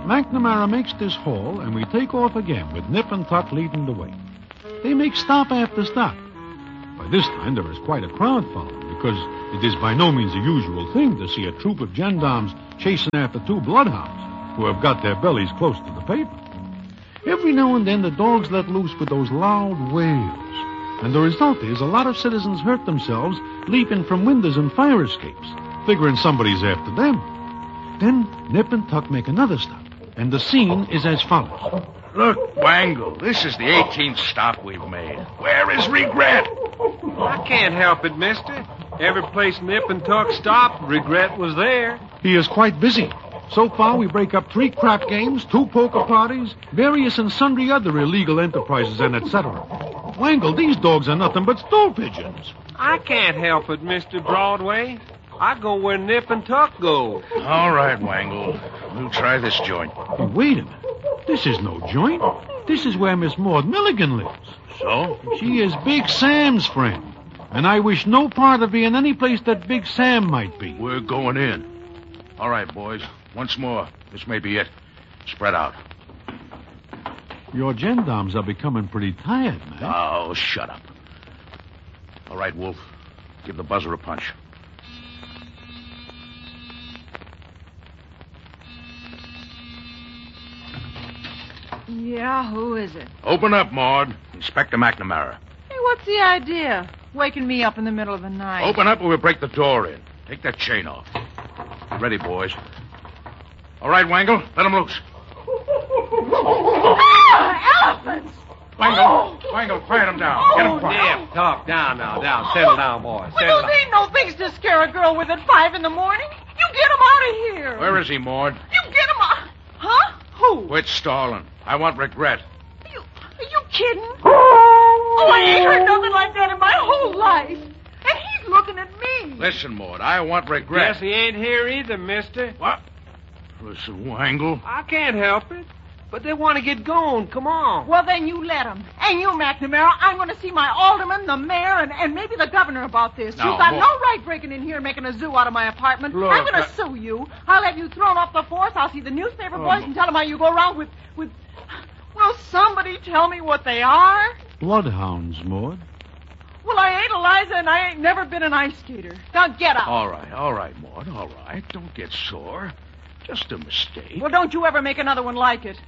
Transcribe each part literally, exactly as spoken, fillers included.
McNamara makes this haul, and we take off again with Nip and Tuck leading the way. They make stop after stop. By this time, there is quite a crowd following, because it is by no means a usual thing to see a troop of gendarmes chasing after two bloodhounds who have got their bellies close to the pavement. Every now and then, the dogs let loose with those loud wails, and the result is a lot of citizens hurt themselves leaping from windows and fire escapes, figuring somebody's after them. Then Nip and Tuck make another stop, and the scene is as follows. Look, Wangle, this is the eighteenth stop we've made. Where is Regret? I can't help it, mister. Every place Nip and Tuck stopped, Regret was there. He is quite busy. So far, we break up three crap games, two poker parties, various and sundry other illegal enterprises, and et cetera. Wangle, these dogs are nothing but stool pigeons. I can't help it, Mister Broadway. I go where Nip and Tuck go. All right, Wangle. We'll try this joint. Hey, wait a minute. This is no joint. This is where Miss Maud Milligan lives. So? She is Big Sam's friend. And I wish no part of being any place that Big Sam might be. We're going in. All right, boys. Once more. This may be it. Spread out. Your gendarmes are becoming pretty tired, man. Oh, shut up. All right, Wolf. Give the buzzer a punch. Yeah, who is it? Open up, Maud. Inspector McNamara. Hey, what's the idea? Waking me up in the middle of the night. Open up or we'll break the door in. Take that chain off. Ready, boys. All right, Wangle, let him loose. Ah, elephants! Wangle, oh. Wangle, quiet him down. Oh, Get him quiet. Nip, Tuck, down now, down. Settle down, boy. Well, Settle those down. ain't no things to scare a girl with at five in the morning. You get him out of here. Where is he, Maud? You get him out. Huh? Who? Quit stalling. I want Regret. Are you, are you kidding? Oh, I ain't heard nothing like that in my whole life. And he's looking at me. Listen, Maud, I want Regret. Guess he ain't here either, mister. What? Listen, Wangle. I can't help it. But they want to get going. Come on. Well, then you let him. And you, McNamara, I'm going to see my alderman, the mayor, and, and maybe the governor about this. No, You've got Maud. no right breaking in here and making a zoo out of my apartment. Look, I'm going to I- sue you. I'll have you thrown off the force. I'll see the newspaper Oh, boys Ma- and tell them how you go around with, with... Will somebody tell me what they are? Bloodhounds, Maud. Well, I ain't Eliza, and I ain't never been an ice skater. Now get out. All right, all right, Maud, all right. Don't get sore. Just a mistake. Well, don't you ever make another one like it.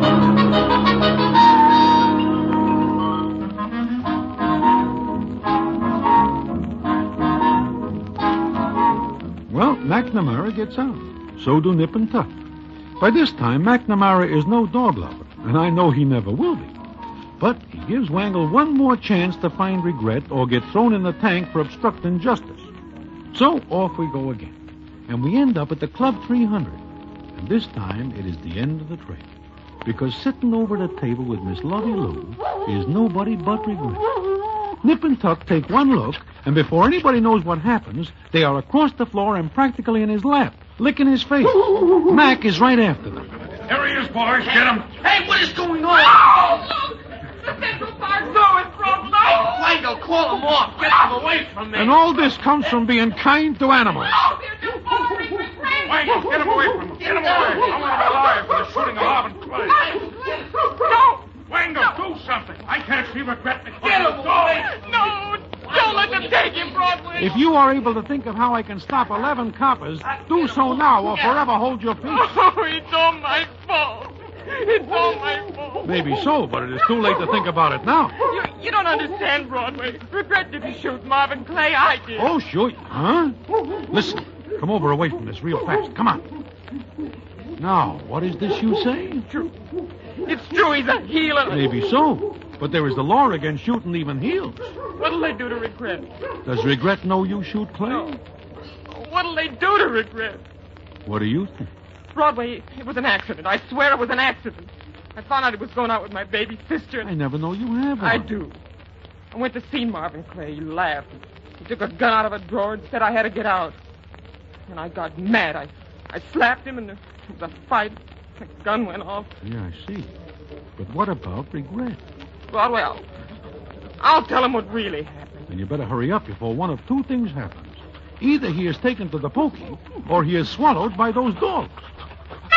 Well, McNamara gets out. So do Nip and Tuck. By this time, McNamara is no dog lover, and I know he never will be. But he gives Wangle one more chance to find Regret or get thrown in the tank for obstructing justice. So off we go again. And we end up at the Club three hundred. And this time, it is the end of the trail. Because sitting over the table with Miss Lovey Lou is nobody but Regret. Nip and Tuck take one look, and before anybody knows what happens, they are across the floor and practically in his lap, licking his face. Mac is right after them. Here he is, boys. Get him. Hey, what is going on? Oh, look! The Central Park door is broken open! Wangle, call him off. Get him away from me. And all this comes from being kind to animals. Oh, they're just following me crazy! Wangle, get him away from him. Get him away. I want him alive for the shooting of Marvin Clay. No! Wangle, do something. I can't see Regret. Get him away. No! Don't let them take him, Broadway! If you are able to think of how I can stop eleven coppers, do so now or forever hold your peace. Oh, it's all my fault. It's all my fault. Maybe so, but it is too late to think about it now. You, you don't understand, Broadway. Regret didn't shoot Marvin Clay. I did. Oh, sure. Huh? Listen, come over away from this real fast. Come on. Now, what is this you say? True. It's true he's a healer. Maybe so, but there is the law against shooting even heels. What'll they do to Regret? Does Regret know you shoot Clay? No. What'll they do to Regret? What do you think? Broadway, it was an accident. I swear it was an accident. I found out he was going out with my baby sister. I never know you have one. I do. I went to see Marvin Clay. He laughed. He took a gun out of a drawer and said I had to get out. And I got mad. I, I slapped him, and there was a fight. The gun went off. Yeah, I see. But what about Regret? Broadway, I'll, I'll tell him what really happened. Then you better hurry up before one of two things happens. Either he is taken to the pokey, or he is swallowed by those dogs.